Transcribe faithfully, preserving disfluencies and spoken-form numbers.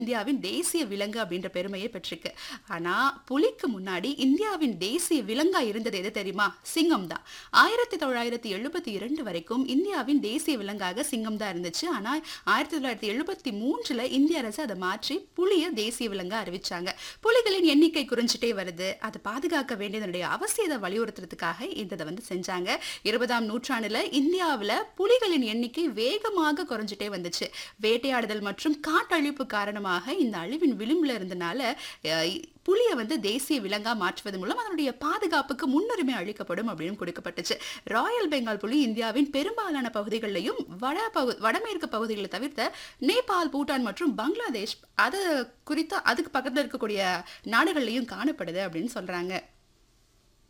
இந்தியாவின் தேசிய விலங்கு அப்படின்ற பெருமையை பெற்றிருக்கு. ஆனா, புலிக்கு முன்னாடி இந்தியாவின் தேசிய விலங்கா இருந்தது எது தெரியுமா? சிங்கம் தான். ஆயிரத்து தொள்ளாயிரத்து எழுபத்தி இரண்டு வரைக்கும் இந்தியாவின் தேசிய விலங்காக சிங்கம் தான் இருந்துச்சு. ஆனா, ஆயிரத்து தொள்ளாயிரத்து எழுபத்தி மூன்றுல இந்திய அரசு அத மாற்றி புலிய தேசிய விலங்கா அறிவிச்சாங்க. புலிகளின் எண்ணிக்கை குறைஞ்சிட்டே வருது. அத பாதுகாக்க வேண்டியதனுடைய அவசியத்தை வலியுறுத்துறதுக்காக இந்த இத வந்து செஞ்சாங்க. இருபதாம் நூற்றாண்டுல இந்தியாவுல புலிகளின் எண்ணிக்கை வேகமாக குறைஞ்சிட்டே வந்துச்சு. வேட்டையாடுதல் மற்றும் காட்டழிப்பு காரணமாக இந்த அழிவின் விளிம்புல இருந்தனால அஹ், புலிய வந்து தேசிய விலங்கா மாற்றுவது மூலம் அதனுடைய பாதுகாப்புக்கு முன்னுரிமை அளிக்கப்படும் அப்படின்னு கொடுக்கப்பட்டுச்சு. ராயல் பெங்கால் புலி இந்தியாவின் பெரும்பாலான பகுதிகளிலையும் வட பகு வடமேற்கு பகுதிகளை தவிர்த்த நேபாள், பூட்டான் மற்றும் பங்களாதேஷ் அது குறித்த அதுக்கு பக்கத்துல இருக்கக்கூடிய நாடுகள்லையும் காணப்படுது அப்படின்னு சொல்றாங்க.